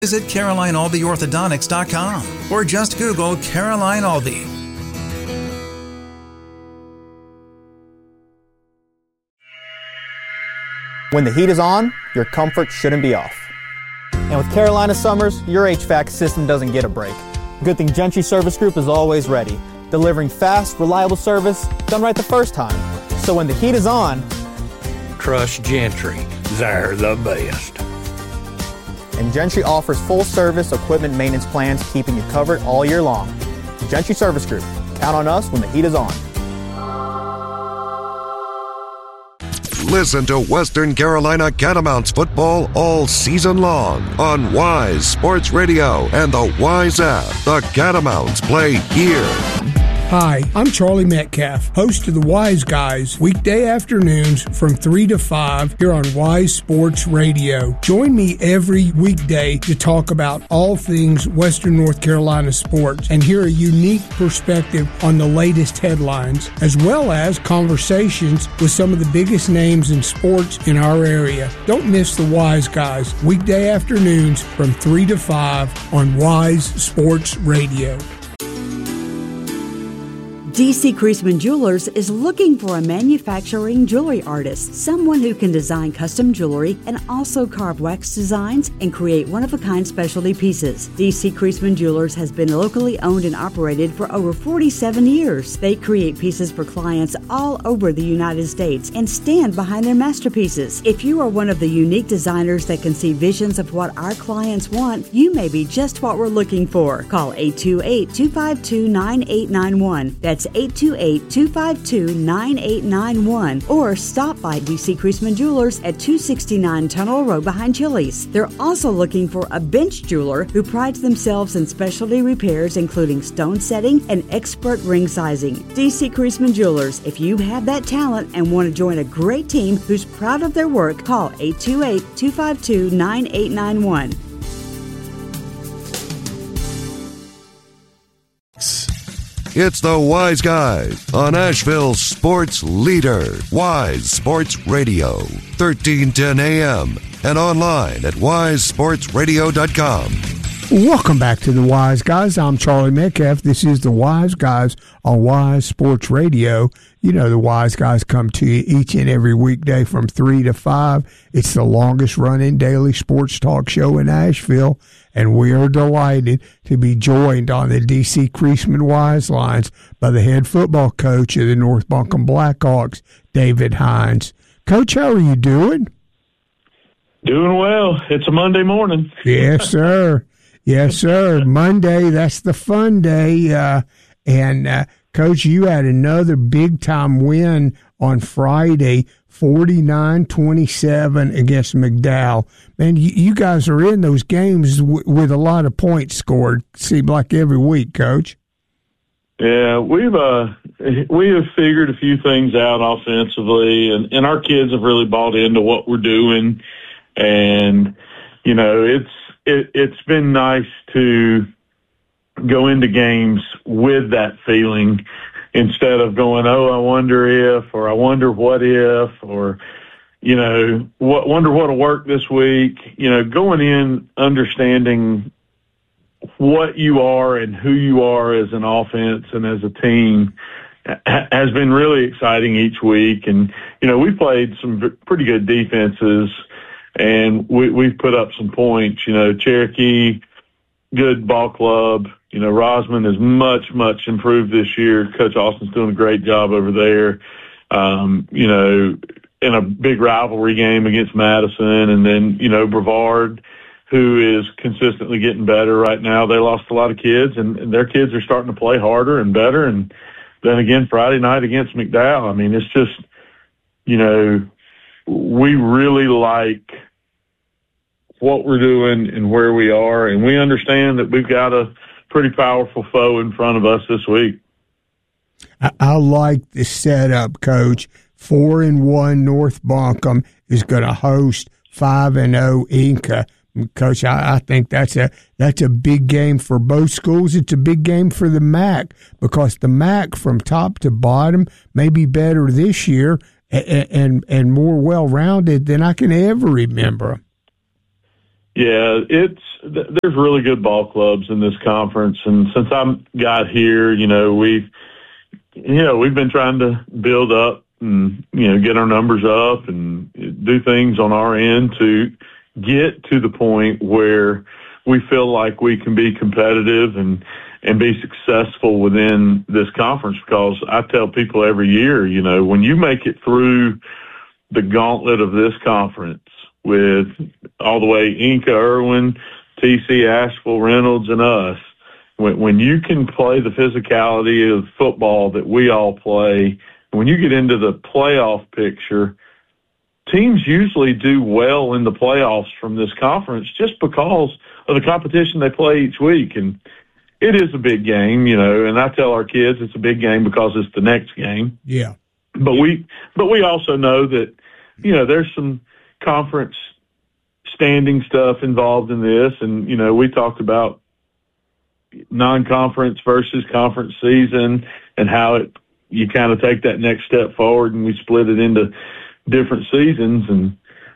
Visit CarolineAlbyOrthodontics.com or just Google Caroline Alby. When the heat is on, your comfort shouldn't be off. And with Carolina Summers, your HVAC system doesn't get a break. Good thing Gentry Service Group is always ready, delivering fast, reliable service done right the first time. So when the heat is on, trust Gentry. They're the best. And Gentry offers full service equipment maintenance plans, keeping you covered all year long. Gentry Service Group. Count on us when the heat is on. Listen to Western Carolina Catamounts football all season long on Wise Sports Radio and the Wise app. The Catamounts play here. Hi, I'm Charlie Metcalf, host of the Wise Guys, weekday afternoons from 3 to 5 here on Wise Sports Radio. Join me every weekday to talk about all things Western North Carolina sports and hear a unique perspective on the latest headlines, as well as conversations with some of the biggest names in sports in our area. Don't miss the Wise Guys, weekday afternoons from 3 to 5 on Wise Sports Radio. D.C. Creasman Jewelers is looking for a manufacturing jewelry artist, someone who can design custom jewelry and also carve wax designs and create one-of-a-kind specialty pieces. D.C. Creasman Jewelers has been locally owned and operated for over 47 years. They create pieces for clients all over the United States and stand behind their masterpieces. If you are one of the unique designers that can see visions of what our clients want, you may be just what we're looking for. Call 828-252-9891. That's 828-252-9891, or stop by D.C. Creasman Jewelers at 269 Tunnel Road behind Chili's. They're also looking for a bench jeweler who prides themselves in specialty repairs, including stone setting and expert ring sizing. D.C. Creasman Jewelers. If you have that talent and want to join a great team who's proud of their work, call 828-252-9891. It's the Wise Guys on Asheville's sports leader, Wise Sports Radio, 1310 AM, and online at wisesportsradio.com. Welcome back to the Wise Guys. I'm Charlie Metcalf. This is the Wise Guys on Wise Sports Radio. You know the Wise Guys come to you each and every weekday from 3 to 5. It's the longest running daily sports talk show in Asheville, and we are delighted to be joined on the D.C. Creasman Wise lines by the head football coach of the North Buncombe Blackhawks, David Hines. Coach, how are you doing? Doing well. It's a Monday morning. Yes, sir. Yes, sir. Monday, that's the fun day. And Coach, you had another big-time win on Friday, 49-27 against McDowell. Man, you guys are in those games with a lot of points scored, seems like every week, Coach. Yeah, we have figured a few things out offensively, and our kids have really bought into what we're doing. And, you know, it's been nice to go into games with that feeling instead of going, oh, I wonder if, or I wonder what if, or, you know, wonder what'll work this week. You know, going in understanding what you are and who you are as an offense and as a team has been really exciting each week. And, you know, we played some pretty good defenses, and we've put up some points. You know, Cherokee, good ball club. You know, Rosman is much, much improved this year. Coach Austin's doing a great job over there. You know, in a big rivalry game against Madison. And then, you know, Brevard, who is consistently getting better right now. They lost a lot of kids, and their kids are starting to play harder and better. And then again, Friday night against McDowell. I mean, it's just, you know, we really like what we're doing and where we are, and we understand that we've got a pretty powerful foe in front of us this week. I like the setup, Coach. 4-1 North Buncombe is going to host 5-0 Inca. Coach, I think that's a big game for both schools. It's a big game for the MAC because the MAC from top to bottom may be better this year and more well-rounded than I can ever remember. Yeah, there's really good ball clubs in this conference, and since I got here, we've been trying to build up and get our numbers up and do things on our end to get to the point where we feel like we can be competitive and be successful within this conference. Because I tell people every year, when you make it through the gauntlet of this conference with all the way Inca, Irwin, TC, Asheville, Reynolds, and us, when you can play the physicality of football that we all play, when you get into the playoff picture, teams usually do well in the playoffs from this conference just because of the competition they play each week. And it is a big game, and I tell our kids it's a big game because it's the next game. Yeah. But we also know that, there's some conference standing stuff involved in this. And, we talked about non-conference versus conference season and how you kind of take that next step forward, and we split it into different seasons. And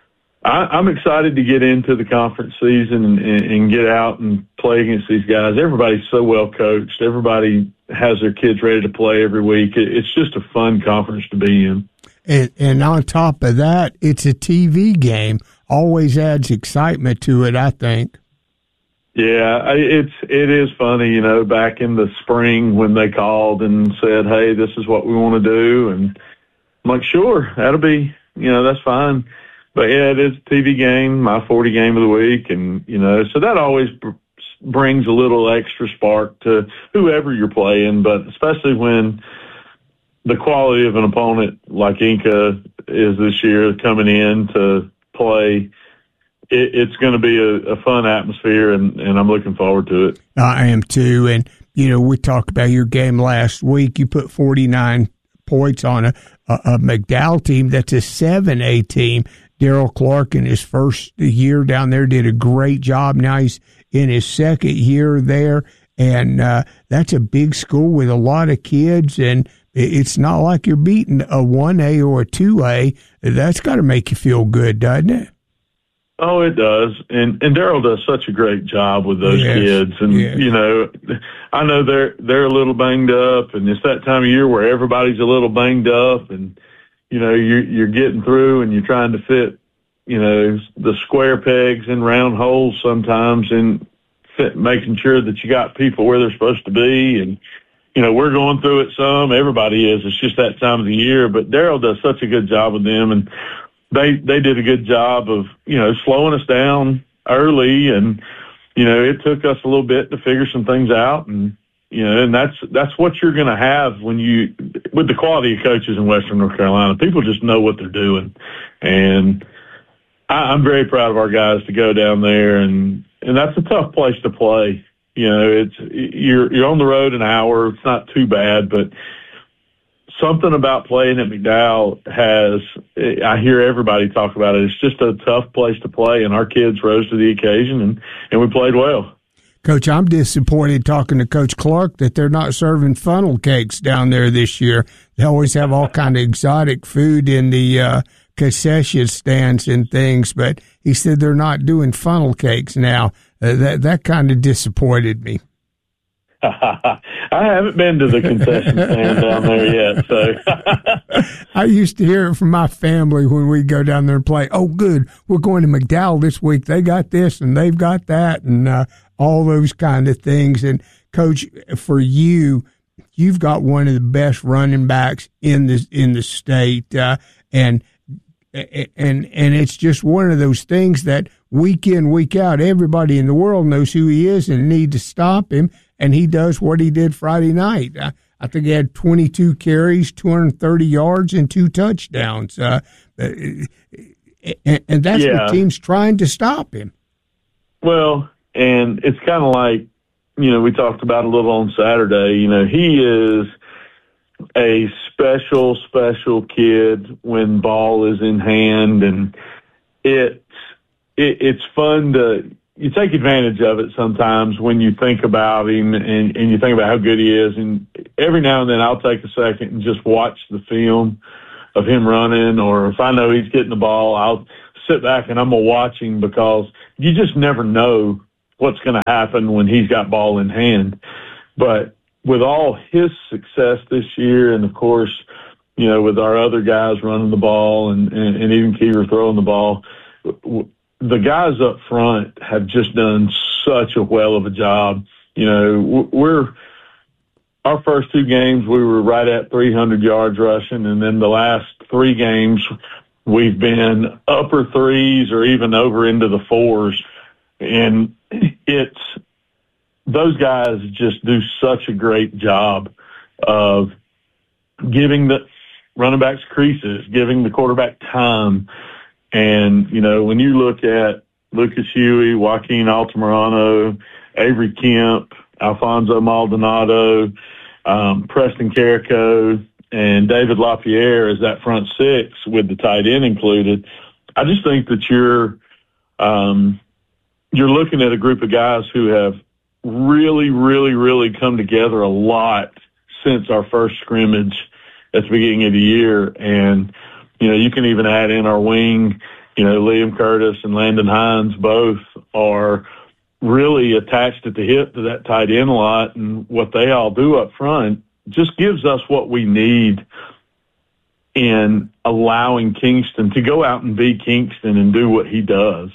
I'm excited to get into the conference season and get out and play against these guys. Everybody's so well coached. Everybody has their kids ready to play every week. It's just a fun conference to be in. And on top of that, it's a TV game. Always adds excitement to it, I think. Yeah, it is funny, back in the spring when they called and said, hey, this is what we want to do. And I'm like, sure, that'll be, that's fine. But yeah, it is a TV game, my 40 game of the week. And, so that always brings a little extra spark to whoever you're playing, but especially when the quality of an opponent like Inca is this year coming in to play, it's going to be a fun atmosphere, and I'm looking forward to it. I am too. And, we talked about your game last week. You put 49 points on a McDowell team that's a 7A team. Daryl Clark in his first year down there did a great job. Now he's in his second year there, and that's a big school with a lot of kids, and it's not like you're beating a 1A or a 2A. That's got to make you feel good, doesn't it? Oh, it does. And Daryl does such a great job with those kids. And, I know they're a little banged up, and it's that time of year where everybody's a little banged up, and, you're getting through and you're trying to fit, the square pegs in round holes sometimes, and making sure that you got people where they're supposed to be. And, we're going through it some. Everybody is. It's just that time of the year. But Daryl does such a good job with them, and they did a good job of, slowing us down early. And, it took us a little bit to figure some things out. And, and that's what you're going to have with the quality of coaches in Western North Carolina. People just know what they're doing. And I'm very proud of our guys to go down there, and that's a tough place to play. You're on the road an hour. It's not too bad, but something about playing at McDowell I hear everybody talk about it. It's just a tough place to play, and our kids rose to the occasion, and we played well. Coach, I'm disappointed talking to Coach Clark that they're not serving funnel cakes down there this year. They always have all kind of exotic food in the concession stands and things, but he said they're not doing funnel cakes now. That kind of disappointed me. I haven't been to the concession stand down there yet, so. I used to hear it from my family when we go down there and play. Oh, good, we're going to McDowell this week. They got this and they've got that, and all those kind of things. And Coach, for you've got one of the best running backs in the state, and it's just one of those things that week in, week out, everybody in the world knows who he is and need to stop him. And he does what he did Friday night. I think he had 22 carries, 230 yards, and 2 touchdowns. And that's what team's trying to stop him. Well, and it's kind of like, we talked about a little on Saturday. He is a special kid when ball is in hand, and it's fun you take advantage of it sometimes when you think about him and you think about how good he is. And every now and then I'll take a second and just watch the film of him running, or if I know he's getting the ball, I'll sit back and I'm going to watch him because you just never know what's going to happen when he's got ball in hand. But with all his success this year, and of course, you know, with our other guys running the ball and even Kiever throwing the ball, the guys up front have just done such a well of a job. You know, our first 2 games, we were right at 300 yards rushing, and then the last 3 games, we've been upper 3s or even over into the 4s. And those guys just do such a great job of giving the running backs creases, giving the quarterback time. And, you know, when you look at Lucas Huey, Joaquin Altamirano, Avery Kemp, Alfonso Maldonado, Preston Carrico, and David LaPierre as that front 6 with the tight end included, I just think that you're looking at a group of guys who have really, really, really come together a lot since our first scrimmage at the beginning of the year. And, you know, you can even add in our wing, you know, Liam Curtis and Landon Hines both are really attached at the hip to that tight end a lot. And what they all do up front just gives us what we need in allowing Kingston to go out and be Kingston and do what he does.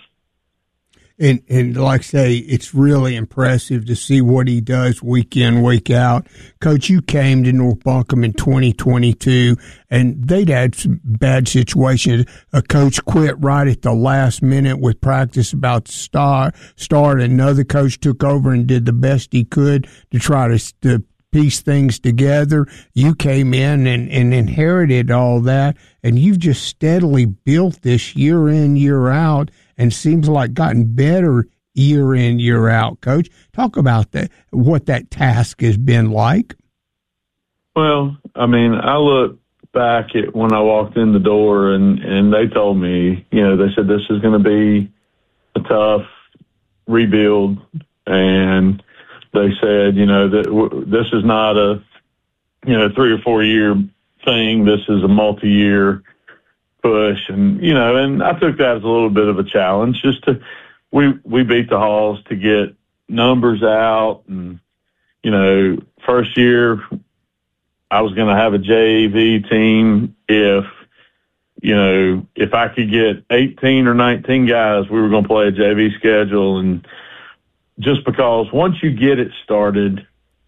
And like I say, it's really impressive to see what he does week in, week out. Coach, you came to North Buncombe in 2022, and they'd had some bad situations. A coach quit right at the last minute with practice about to start. Another coach took over and did the best he could to try to piece things together. You came in and inherited all that, and you've just steadily built this year in, year out, and seems like gotten better year in, year out. Coach, talk about that, what that task has been like. Well, I mean, I look back at when I walked in the door and they told me, you know, they said this is going to be a tough rebuild. And they said, you know, that this is not a, you know, 3 or 4 year thing. This is a multi-year push. And, you know, and I took that as a little bit of a challenge just to, we beat the Halls to get numbers out. And, you know, first year I was going to have a JV team if, you know, if I could get 18 or 19 guys, we were going to play a JV schedule. And just because once you get it started,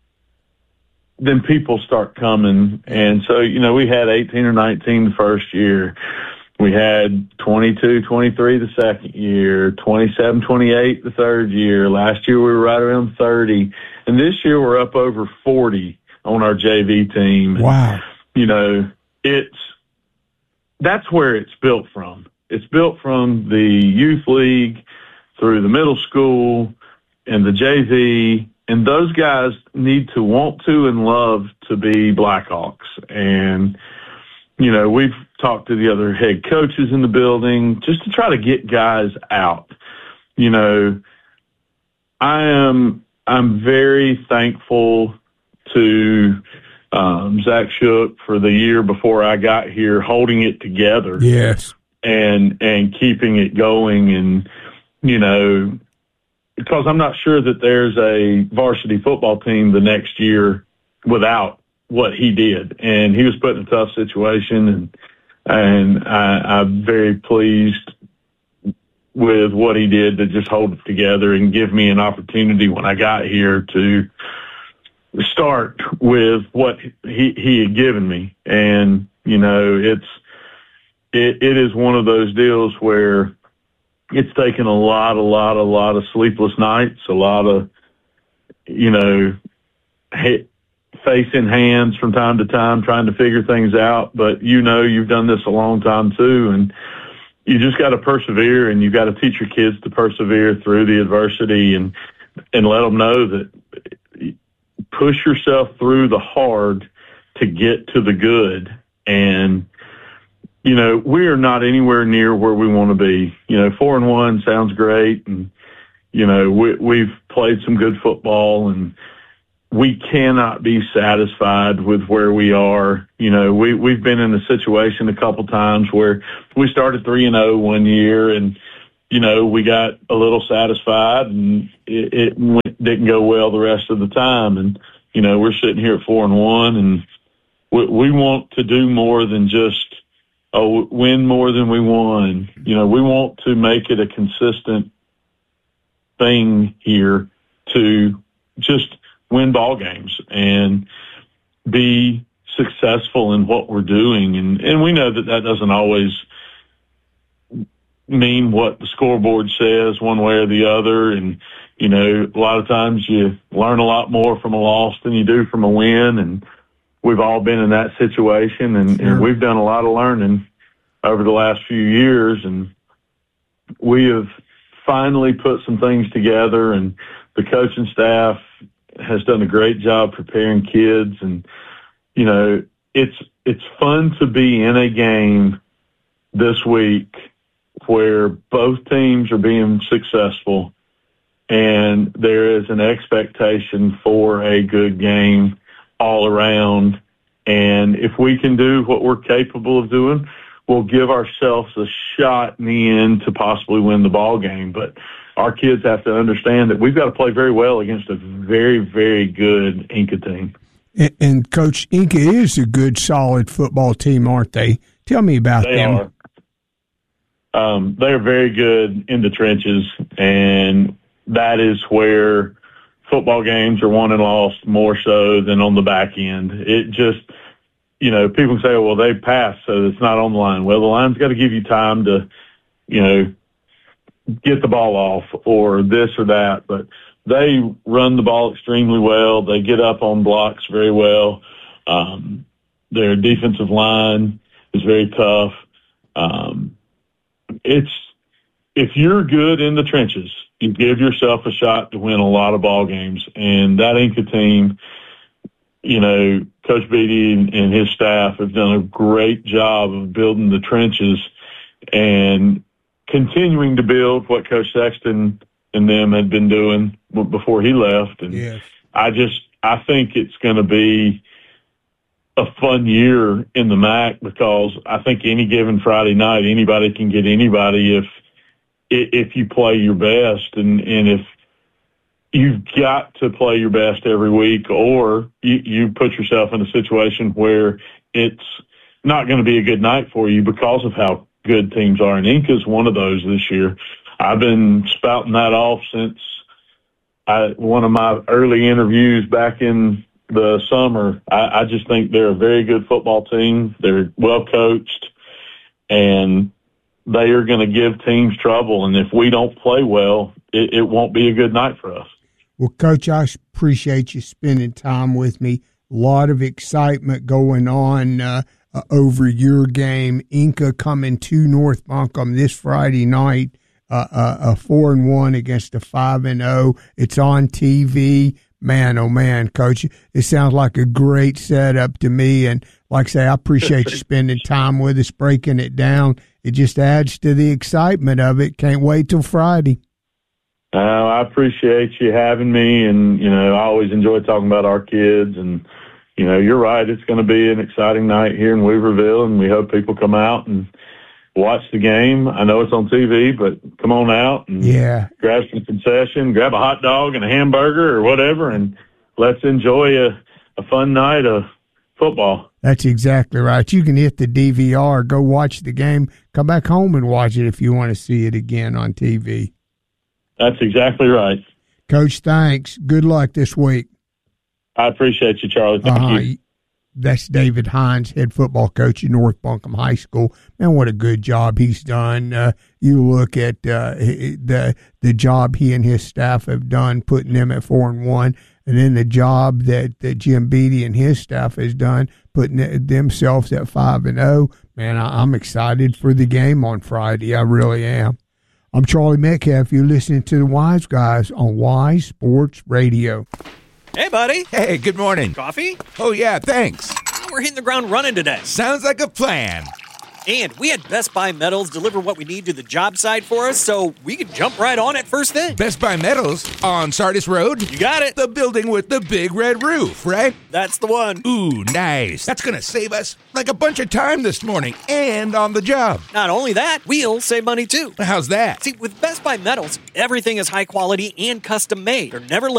then people start coming. And so, you know, we had 18 or 19 the first year. We had 22, 23 the second year, 27, 28 the third year. Last year we were right around 30. And this year we're up over 40 on our JV team. Wow. And, you know, that's where it's built from. It's built from the youth league through the middle school and the JV. And those guys need to want to and love to be Blackhawks. And, you know, we've talked to the other head coaches in the building just to try to get guys out. You know, I'm very thankful to Zach Shook for the year before I got here, holding it together. Yes. And keeping it going. And, you know, because I'm not sure that there's a varsity football team the next year without what he did. And he was put in a tough situation, and I'm very pleased with what he did to just hold it together and give me an opportunity when I got here to start with what he had given me. And, you know, it is one of those deals where it's taken a lot of sleepless nights, a lot of, you know, face in hands from time to time trying to figure things out. But, you know, you've done this a long time too, and you just got to persevere, and you've got to teach your kids to persevere through the adversity and let them know that push yourself through the hard to get to the good. And, you know, we are not anywhere near where we want to be. You know, 4-1 sounds great. And, you know, we've played some good football, and we cannot be satisfied with where we are. You know, we've been in a situation a couple times where we started 3-0 one year, and you know, we got a little satisfied, and it didn't go well the rest of the time. And you know, we're sitting here at 4-1, and we want to do more than just win more than we won. You know, we want to make it a consistent thing here to just win ball games and be successful in what we're doing. And we know that doesn't always mean what the scoreboard says one way or the other. And, you know, a lot of times you learn a lot more from a loss than you do from a win. And we've all been in that situation, and we've done a lot of learning over the last few years. And we have finally put some things together, and the coaching staff has done a great job preparing kids. And, you know, it's fun to be in a game this week where both teams are being successful and there is an expectation for a good game all around. And if we can do what we're capable of doing, we'll give ourselves a shot in the end to possibly win the ball game. But our kids have to understand that we've got to play very well against a very, very good Inca team. And Coach, Inca is a good, solid football team, aren't they? Tell me about them. They are. They're very good in the trenches, and that is where football games are won and lost more so than on the back end. It just, you know, people say, well, they passed, so it's not on the line. Well, the line's got to give you time to, you know, get the ball off or this or that. But they run the ball extremely well. They get up on blocks very well. Their defensive line is very tough. If you're good in the trenches, you give yourself a shot to win a lot of ball games. And that Inca team, you know, Coach Beatty and his staff have done a great job of building the trenches and continuing to build what Coach Sexton and them had been doing before he left. And yes. I think it's going to be a fun year in the MAC, because I think any given Friday night, anybody can get anybody if you play your best. And if you've got to play your best every week, or you put yourself in a situation where it's not going to be a good night for you because of how good teams are. And Inca's one of those this year. I've been spouting that off since one of my early interviews back in the summer. I just think they're a very good football team. They're well coached, and they are going to give teams trouble. And if we don't play well, it won't be a good night for us. Well, Coach, I appreciate you spending time with me. A lot of excitement going on over your game. Inca coming to North Buncombe this Friday night, a 4-1 against a 5-0. It's on TV. Man, oh man, Coach, it sounds like a great setup to me. And like I say, I appreciate you spending time with us, breaking it down. It just adds to the excitement of it. Can't wait till Friday. I appreciate you having me. And, you know, I always enjoy talking about our kids. And, you know, you're right. It's going to be an exciting night here in Weaverville, and we hope people come out and watch the game. I know it's on TV, but come on out and grab some concession, grab a hot dog and a hamburger or whatever, and let's enjoy a fun night of football. That's exactly right. You can hit the DVR, go watch the game, come back home and watch it if you want to see it again on TV. That's exactly right. Coach, thanks. Good luck this week. I appreciate you, Charlie. Thank you. That's David Hines, head football coach at North Buncombe High School. Man, what a good job he's done. You look at the job he and his staff have done, putting them at 4-1, and then the job that Jim Beatty and his staff has done, putting themselves at 5-0. Man, I'm excited for the game on Friday. I really am. I'm Charlie Metcalf. You're listening to the Wise Guys on Wise Sports Radio. Hey, buddy. Hey, good morning. Coffee? Oh, yeah, thanks. We're hitting the ground running today. Sounds like a plan. And we had Best Buy Metals deliver what we need to the job site for us, so we could jump right on it first thing. Best Buy Metals on Sardis Road? You got it. The building with the big red roof, right? That's the one. Ooh, nice. That's going to save us like a bunch of time this morning and on the job. Not only that, we'll save money too. How's that? See, with Best Buy Metals, everything is high quality and custom made. They're never